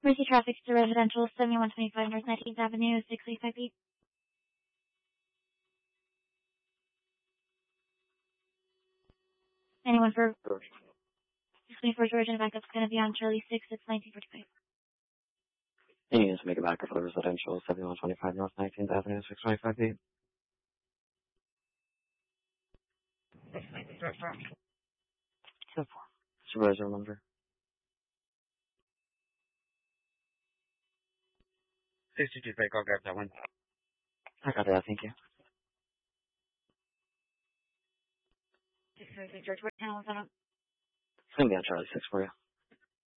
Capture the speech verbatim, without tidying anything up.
Mercy traffic to residential, seventy-one twenty-five North nineteenth Avenue, six eighty-five feet. Anyone for six twenty-four Georgia and backup's going to be on Charlie six, it's nineteen forty-five. Any units make a backup for the residential, seventy-one twenty-five North nineteenth Avenue, six twenty-five feet. Supervisor number. sixty-two fake, I'll grab that one. I got that, thank you. six twenty-six George, what channel was that on? It's going to be on Charlie six for you.